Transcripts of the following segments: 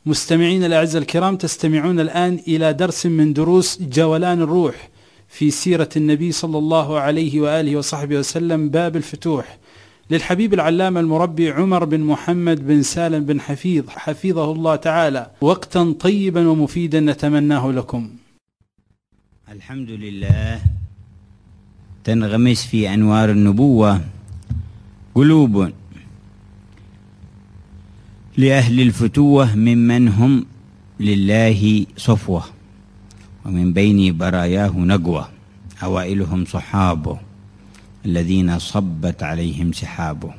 مستمعين الأعزاء الكرام، تستمعون الآن إلى درس من دروس جولان الروح في سيرة النبي صلى الله عليه وآله وصحبه وسلم، باب الفتوح، للحبيب العلامة المربي عمر بن محمد بن سالم بن حفيظ حفظه الله تعالى. وقتا طيبا ومفيدا نتمناه لكم. الحمد لله. تنغمس في أنوار النبوة قلوب لأهل الفتوة ممن هم لله صفوة، ومن بين براياه نقوة، أوائلهم صحابه الذين صبت عليهم سحابه،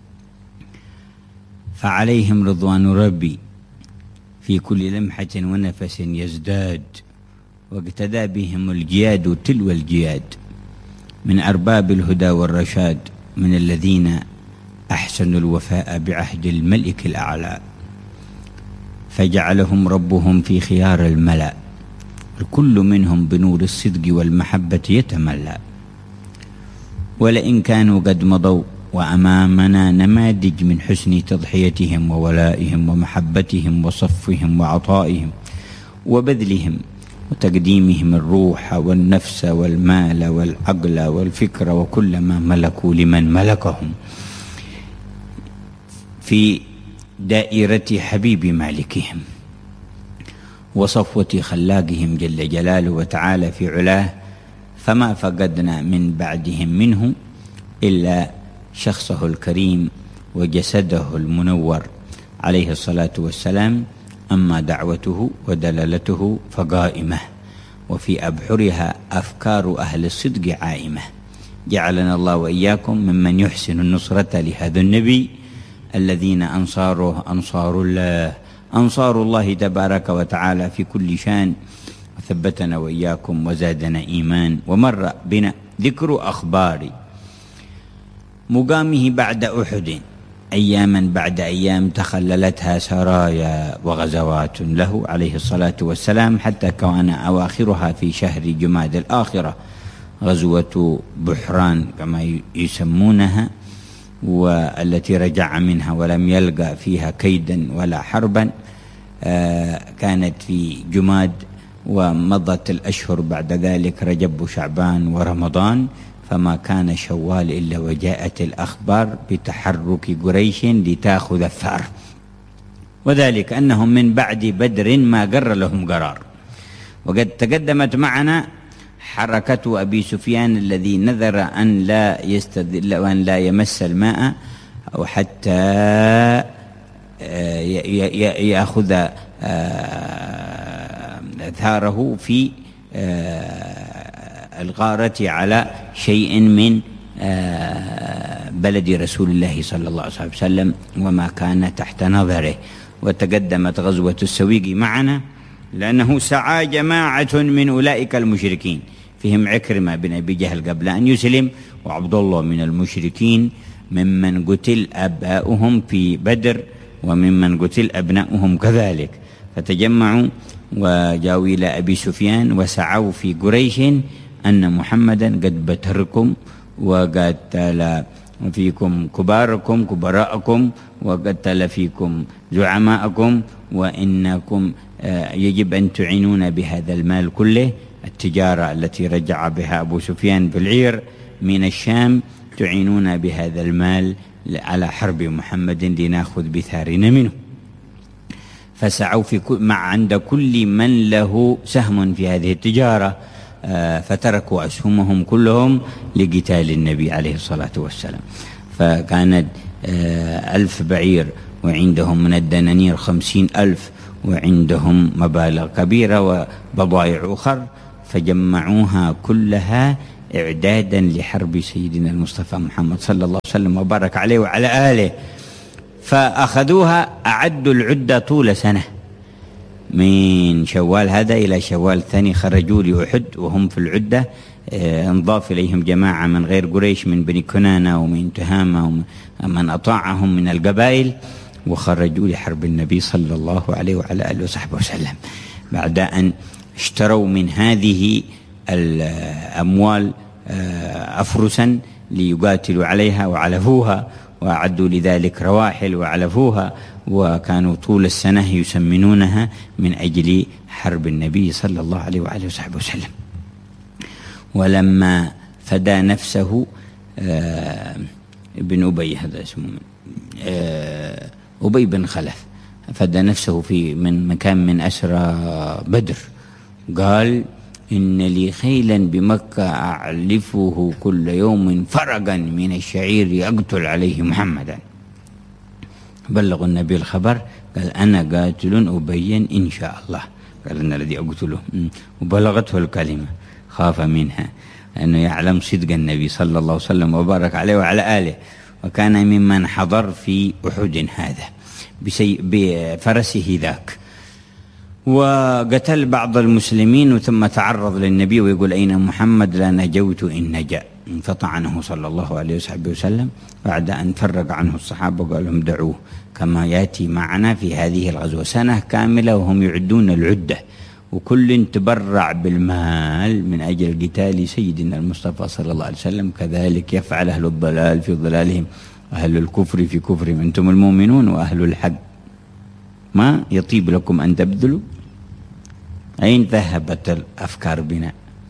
فعليهم رضوان ربي في كل لمحة ونفس يزداد، واقتدى بهم الجياد تلو الجياد من أرباب الهدى والرشاد، من الذين أحسنوا الوفاء بعهد الملك الأعلى، فجعلهم ربهم في خيار الملأ، الكل منهم بنور الصدق والمحبة يتملأ. ولئن كانوا قد مضوا وأمامنا نماذج من حسن تضحيتهم وولائهم ومحبتهم وصفهم وعطائهم وبذلهم وتقديمهم الروح والنفس والمال والعقل والفكر وكل ما ملكوا لمن ملكهم في دائرة حبيب مالكهم وصفوة خلاقهم جل جلاله وتعالى في علاه، فما فقدنا من بعدهم منه إلا شخصه الكريم وجسده المنور عليه الصلاة والسلام. أما دعوته ودلالته فقائمة، وفي أبحرها أفكار أهل الصدق عائمة. جعلنا الله وإياكم ممن يحسن النصرة لهذا النبي، الذين أنصاره أنصار الله تبارك وتعالى في كل شان، وثبتنا وإياكم وزادنا إيمان. ومر بنا ذكر أخبار مقامه بعد أحد، أياما بعد أيام تخللتها سرايا وغزوات له عليه الصلاة والسلام، حتى كان أواخرها في شهر جماد الآخرة غزوة بحران كما يسمونها، والتي رجع منها ولم يلقى فيها كيدا ولا حربا. كانت في جماد، ومضت الأشهر بعد ذلك رجب وشعبان ورمضان، فما كان شوال إلا وجاءت الأخبار بتحرك قريش لتأخذ الثار، وذلك أنهم من بعد بدر ما قر لهم قرار. وقد تقدمت معنا حركة أبي سفيان الذي نذر أن لا يستذل وأن لا يمس الماء، أو حتى يأخذ ثاره في الغارة على شيء من بلد رسول الله صلى الله عليه وسلم وما كان تحت نظره. وتقدمت غزوة السويق معنا، لأنه سعى جماعة من أولئك المشركين، فيهم عكرمة بن أبي جهل قبل أن يسلم، وعبد الله من المشركين ممن قتل أباؤهم في بدر، وممن قتل أبناؤهم كذلك، فتجمعوا وجاءوا إلى أبي سفيان وسعوا في قريش أن محمدا قد بتركم وقتل فيكم كباركم كبراءكم وقتل فيكم زعماءكم، وإنكم يجب أن تعينون بهذا المال كله. التجارة التي رجع بها أبو سفيان بالعير من الشام تعينون بهذا المال على حرب محمد لنأخذ بثارنا منه. فسعوا في عند كل من له سهم في هذه التجارة، فتركوا أسهمهم كلهم لقتال النبي عليه الصلاة والسلام. فكانت 1000 بعير، وعندهم من الدنانير 50,000، وعندهم مبالغ كبيرة وبضائع أخر، فجمعوها كلها إعدادا لحرب سيدنا المصطفى محمد صلى الله عليه وسلم وبارك عليه وعلى آله. فأخذوها، أعدوا العدة طول سنة، من شوال هذا إلى شوال الثاني خرجوا لأحد وهم في العدة. انضاف إليهم جماعة من غير قريش، من بني كنانة ومن تهامة ومن أطاعهم من القبائل، وخرجوا لحرب النبي صلى الله عليه وعلى آله وصحبه وسلم، بعد أن اشتروا من هذه الأموال أفرسا ليقاتلوا عليها وعلفوها، وأعدوا لذلك رواحل وعلفوها، وكانوا طول السنة يسمنونها من أجل حرب النبي صلى الله عليه وآله وصحبه وسلم. ولما فدى نفسه ابن أبي، هذا اسمه أبي بن خلف، فدى نفسه في من مكان من أسرى بدر، قال: إن لي خيلا بمكة أعلفه كل يوم فرقا من الشعير يقتل عليه محمدا. بلغ النبي الخبر، قال: أنا قاتل أبيا إن شاء الله. قال: أنا الذي أقتله. وبلغته الكلمة، خاف منها لأنه يعلم صدق النبي صلى الله عليه وسلم وبارك عليه وعلى آله، وكان ممن حضر في أحد هذا بفرسه ذاك. وقتل بعض المسلمين ثم تعرض للنبي ويقول: أين محمد؟ لا نجوت إن نجا. فطعنه صلى الله عليه وسلم بعد أن فرق عنه الصحابة وقال لهم: دعوه، كما يأتي معنا في هذه الغزوة سنة كاملة وهم يعدون العدة، وكل تبرع بالمال من أجل قتال سيدنا المصطفى صلى الله عليه وسلم. كذلك يفعل أهل الضلال في ضلالهم، أهل الكفر في كفرهم، أنتم المؤمنون وأهل الحق ما يطيب لكم أن تبذلوا. أين ذهبت الأفكار بنا؟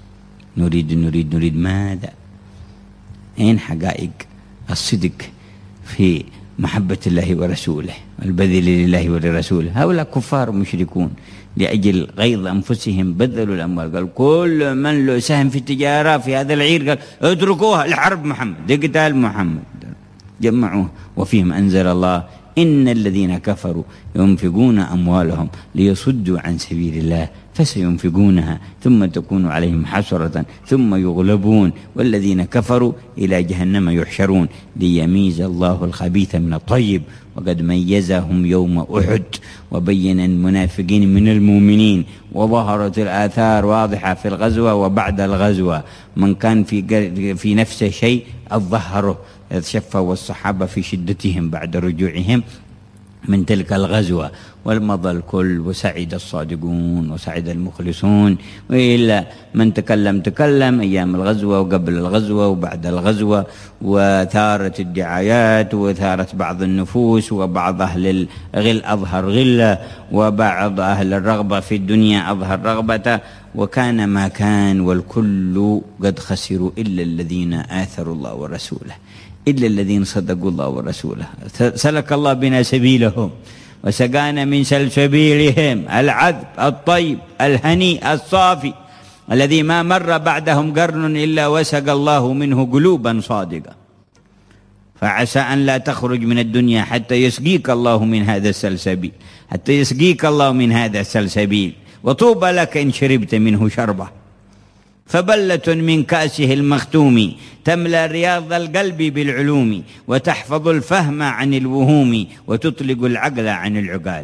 نريد ماذا؟ أين حقائق الصدق في محبة الله ورسوله والبذل لله ولرسوله؟ هؤلاء كفار مشركون لأجل غيظ أنفسهم بذلوا الأموال. قال: كل من له سهم في التجارة في هذا العير قال: اتركوها لحرب محمد، لقتال محمد، جمعوه. وفيهم أنزل الله: إن الذين كفروا ينفقون أموالهم ليصدوا عن سبيل الله فسينفقونها ثم تكون عليهم حسرة ثم يغلبون والذين كفروا إلى جهنم يحشرون ليميز الله الخبيث من الطيب. وقد ميزهم يوم أحد وبين المنافقين من المؤمنين، وظهرت الآثار واضحة في الغزوة وبعد الغزوة. من كان في نفس الشيء الظهره شفوا الصحابة في شدتهم بعد رجوعهم من تلك الغزوة، والمضى الكل وسعد الصادقون وسعد المخلصون. وإلا من تكلم أيام الغزوة وقبل الغزوة وبعد الغزوة، وثارت الدعايات وثارت بعض النفوس، وبعض أهل الغل أظهر غلة، وبعض أهل الرغبة في الدنيا أظهر رغبته، وكان ما كان، والكل قد خسروا إلا الذين آثروا الله ورسوله، إلا الذين صدقوا الله ورسوله. سلك الله بنا سبيلهم وسقانا من سلسبيلهم العذب الطيب الهني الصافي الذي ما مر بعدهم قرن إلا وسق الله منه قلوبا صادقة. فعسى أن لا تخرج من الدنيا حتى يسقيك الله من هذا السلسبيل، حتى يسقيك الله من هذا السلسبيل. وطوبى لك إن شربت منه شربة، فبلة من كأسه المختوم تملأ رياض القلب بالعلوم، وتحفظ الفهم عن الوهوم، وتطلق العقل عن العقال.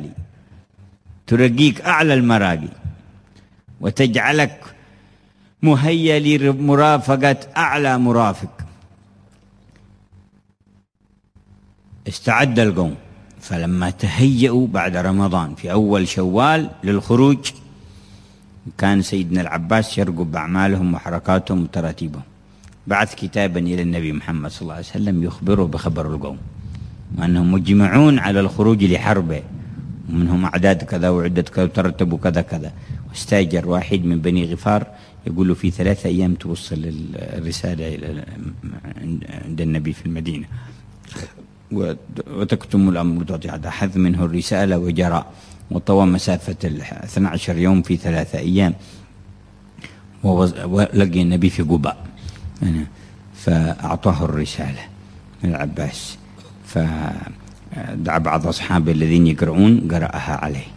ترقيك أعلى المراقي وتجعلك مهيا لمرافقة أعلى مرافق. استعد القوم فلما تهيئوا بعد رمضان في أول شوال للخروج، كان سيدنا العباس يرقب أعمالهم وحركاتهم وتراتيبهم، بعث كتابا إلى النبي محمد صلى الله عليه وسلم يخبره بخبر القوم وأنهم مجمعون على الخروج لحربه، ومنهم أعداد كذا وعدة كذا وترتبوا كذا كذا. واستاجر واحد من بني غفار يقول له في 3 أيام توصل الرسالة عند النبي في المدينة، وتكتم الأمر وتعطي حذ منه الرسالة وجرى، وطوى مسافة 12 يوم في 3 أيام، ولقي النبي في قباء، فأعطاه الرسالة من العباس، فدعا بعض أصحابه الذين يقرؤون قرأها عليه،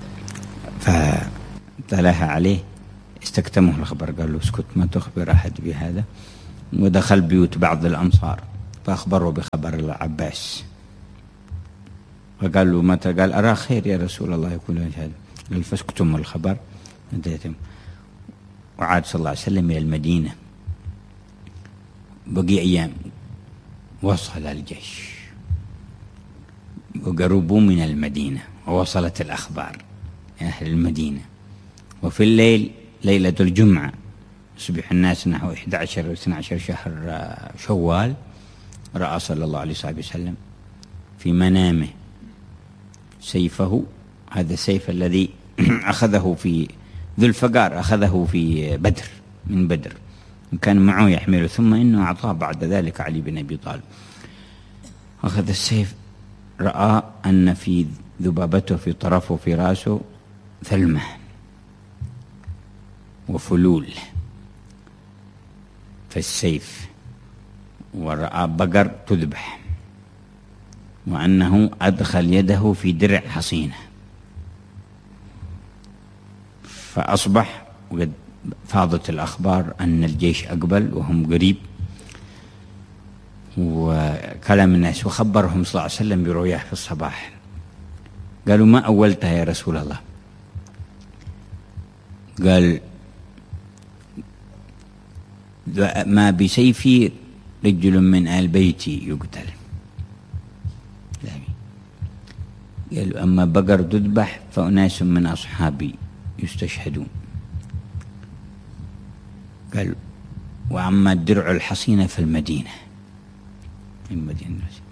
فتلاها عليه، استكتمه الخبر، قال له: اسكت ما تخبر أحد بهذا. ودخل بيوت بعض الأنصار فأخبروا بخبر العباس، فقال له: متى؟ قال: أرى خير يا رسول الله يقول هذا. قال: فاسكتم الخبر. وعاد صلى الله عليه وسلم إلى المدينة، بقي أيام وصل الجيش وقربوا من المدينة، ووصلت الأخبار أهل المدينة. وفي الليل ليلة الجمعة يصبح الناس نحو 11 و 12 شهر شوال، رأى صلى الله عليه وسلم في منامه سيفه، هذا السيف الذي أخذه في ذو الفقار، أخذه في بدر، من بدر، كان معه يحمله، ثم إنه أعطاه بعد ذلك علي بن أبي طالب. أخذ السيف، رأى أن في ذبابته في طرفه في رأسه ثلمة وفلول في السيف، ورأى بقر تذبح، وأنه أدخل يده في درع حصينة، فأصبح وقد فاضت الأخبار أن الجيش أقبل وهم قريب، وكلم الناس وخبرهم صلى الله عليه وسلم برؤياه في الصباح. قالوا: ما أولتها يا رسول الله؟ قال: ما بسيفي رجل من آل بيتي يقتل. قالوا: أما بقر تذبح فأناس من أصحابي يستشهدون. قال: وأما الدرع الحصينة في المدينة،